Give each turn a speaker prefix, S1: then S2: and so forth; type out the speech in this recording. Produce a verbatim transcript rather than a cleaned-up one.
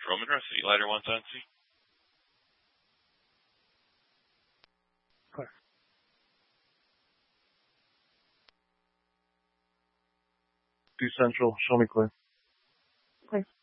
S1: Roman address, City Lighter one seven C.
S2: Clear. Do Central, show me clear.
S3: Clear.